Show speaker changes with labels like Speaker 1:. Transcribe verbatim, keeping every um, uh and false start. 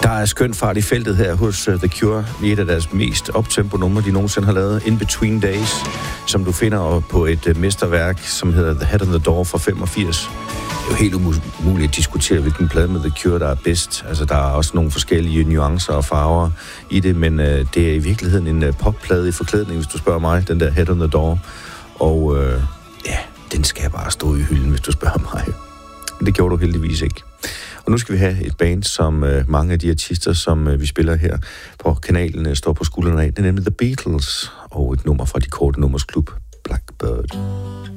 Speaker 1: Der er skøn fart i feltet her hos uh, The Cure. Et af deres mest optempo-numre, de nogensinde har lavet, In Between Days, som du finder på et uh, mesterværk, som hedder The Head on the Door fra femogfirs. Det er jo helt umuligt at diskutere, hvilken plade med The Cure, der er bedst. Altså, der er også nogle forskellige nuancer og farver i det, men uh, det er i virkeligheden en uh, popplade i forklædning, hvis du spørger mig, den der Head on the Door. Og uh, ja, den skal bare stå i hylden, hvis du spørger mig. Men det gjorde du heldigvis ikke. Og nu skal vi have et band, som uh, mange af de artister, som uh, vi spiller her på kanalen, uh, står på skuldrene af. Det er nemlig The Beatles, og et nummer fra de korte nummers klub, Blackbird.